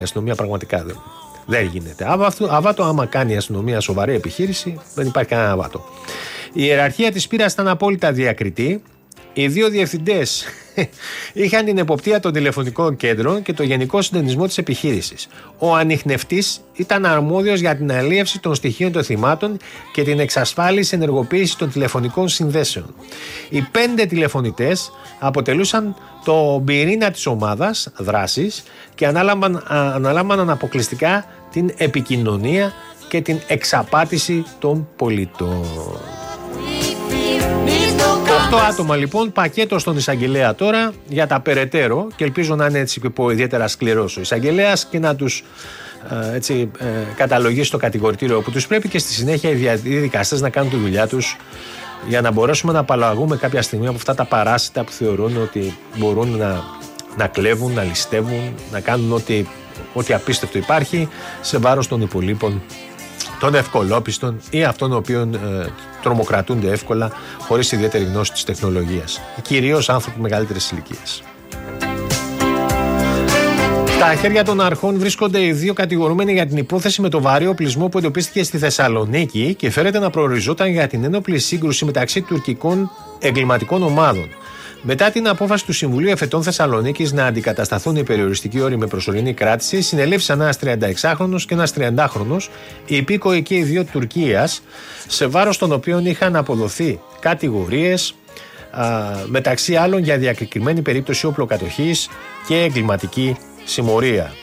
αστυνομία πραγματικά δεν γίνεται. Αβάτο, άμα κάνει η αστυνομία σοβαρή επιχείρηση, δεν υπάρχει κανένα αβάτο. Η ιεραρχία της πύρας ήταν απόλυτα διακριτή. Οι δύο διευθυντές είχαν την εποπτεία των τηλεφωνικών κέντρων και το γενικό συντονισμό της επιχείρησης. Ο ανιχνευτής ήταν αρμόδιος για την αλίευση των στοιχείων των θυμάτων και την εξασφάλιση ενεργοποίηση των τηλεφωνικών συνδέσεων. Οι 5 τηλεφωνητές αποτελούσαν το πυρήνα της ομάδας δράσης και αναλάμβαναν αποκλειστικά την επικοινωνία και την εξαπάτηση των πολιτών. 8 άτομα λοιπόν, πακέτο στον εισαγγελέα τώρα για τα περαιτέρω, και ελπίζω να είναι έτσι ιδιαίτερα σκληρός ο εισαγγελέας και να τους καταλογίσει το κατηγορητήριο που τους πρέπει, και στη συνέχεια οι δικαστές να κάνουν τη δουλειά τους για να μπορέσουμε να απαλλαγούμε κάποια στιγμή από αυτά τα παράσιτα που θεωρούν ότι μπορούν να κλέβουν, να ληστεύουν, να κάνουν ό,τι απίστευτο υπάρχει σε βάρος των υπολείπων, των ευκολόπιστων ή αυτών των οποίων τρομοκρατούνται εύκολα χωρίς ιδιαίτερη γνώση της τεχνολογίας. Κυρίως άνθρωποι μεγαλύτερης ηλικίας. Στα χέρια των αρχών βρίσκονται οι δύο κατηγορούμενοι για την υπόθεση με το βαρύ οπλισμό που εντοπίστηκε στη Θεσσαλονίκη και φέρεται να προοριζόταν για την ένοπλη σύγκρουση μεταξύ τουρκικών εγκληματικών ομάδων. Μετά την απόφαση του Συμβουλίου Εφετών Θεσσαλονίκης να αντικατασταθούν οι περιοριστικοί όροι με προσωρινή κράτηση, συνελήφθησαν ένας 36χρονος και ένας 30χρονος, οι υπήκοοι και οι δύο Τουρκίας, σε βάρος των οποίων είχαν αποδοθεί κατηγορίες, μεταξύ άλλων για διακεκριμένη περίπτωση όπλοκατοχής και εγκληματική συμμορία.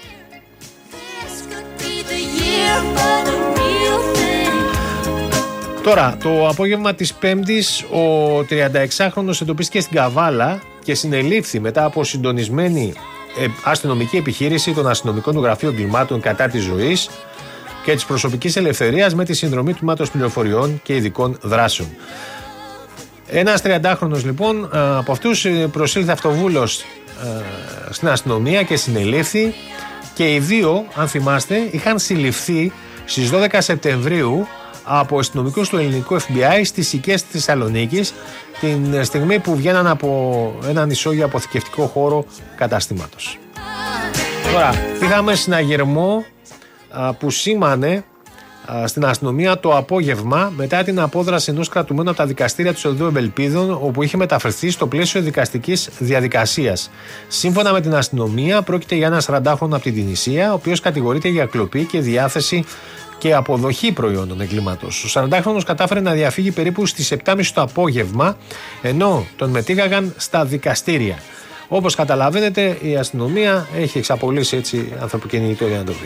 Τώρα, το απόγευμα της Πέμπτης, ο 36χρονος εντοπίστηκε στην Καβάλα και συνελήφθη μετά από συντονισμένη αστυνομική επιχείρηση των αστυνομικών του Γραφείου Εγκλημάτων κατά της ζωής και της προσωπικής ελευθερίας με τη συνδρομή του Τμήματος Πληροφοριών και Ειδικών Δράσεων. Ένας 30χρονος λοιπόν από αυτούς προσήλθε αυτοβούλος στην αστυνομία και συνελήφθη, και οι δύο, αν θυμάστε, είχαν συλληφθεί στις 12 Σεπτεμβρίου από αστυνομικούς του ελληνικού FBI στις οικές της Θεσσαλονίκης, την στιγμή που βγαίναν από έναν ισόγειο αποθηκευτικό χώρο καταστήματος. Τώρα, είχαμε συναγερμό που σήμανε στην αστυνομία το απόγευμα μετά την απόδραση ενός κρατουμένου από τα δικαστήρια του Οδού Ευελπίδων, όπου είχε μεταφερθεί στο πλαίσιο δικαστικής διαδικασίας. Σύμφωνα με την αστυνομία, πρόκειται για έναν 40χρονο από την Τινησία, ο οποίος κατηγορείται για κλοπή και διάθεση και αποδοχή προϊόντων εγκλήματος. Ο 40χρονος κατάφερε να διαφύγει περίπου στις 7.30 το απόγευμα, ενώ τον μετήγαγαν στα δικαστήρια. Όπως καταλαβαίνετε, η αστυνομία έχει εξαπολύσει έτσι ανθρωποκυνηγητό για να το βρει.